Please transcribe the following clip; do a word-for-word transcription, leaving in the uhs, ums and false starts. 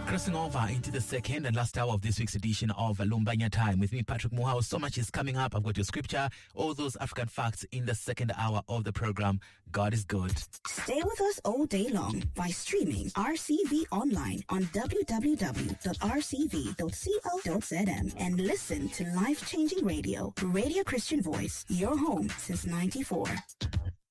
Crossing over into the second and last hour of this week's edition of Lumbanya Time with me, Patrick Muhao. So much is coming up. I've got your scripture, all those African facts in the second hour of the program. God is good. Stay with us all day long by streaming R C V online on w w w dot r c v dot co dot z m and listen to life-changing radio, Radio Christian Voice, your home since ninety-four.